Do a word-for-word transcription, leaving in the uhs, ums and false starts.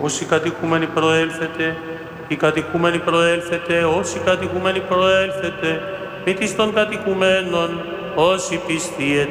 όσοι κατοικούμενοι προέλθετε, οι κατοικούμενοι προέλθετε, όσοι κατοικούμενοι προέλθετε, μη της των κατοικουμένων, όσοι πιστοί